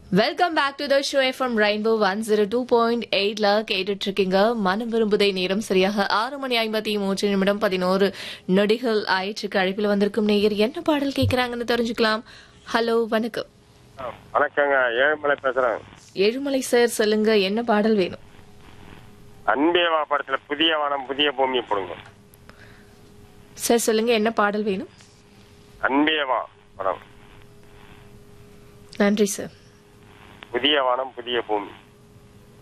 Welcome back to the show FM rainbow 102.8ல கேட்டுட்டு இருக்கீங்க. மனம் விரும்புதை நேரம் சரியாக 6:53 நொடிகள் ஆயிற்றுக்கு. அழைப்பில் வந்திருக்கும் நேயர் என்ன பாடல் கேட்கறாங்கன்னு தெரிஞ்சுக்கலாம். ஹலோ, வணக்கம். வணக்கங்க, ஏழுமலை பேசுறேன். ஏழுமலை சார், சொல்லுங்க, என்ன பாடல் வேணும்? அன்பேவா படத்துல புதிய வானம் புதிய பூமி போடுங்க சார், சொல்லுங்க, என்ன பாடல் வேணும்? அன்பேவா படம் நன்றி சார். புதிய வானம் புதிய பூமி.